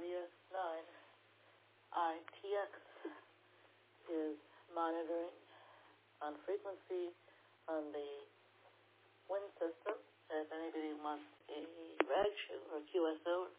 WS9 ITX is monitoring on frequency on the wind system. If anybody wants a reg or QSO or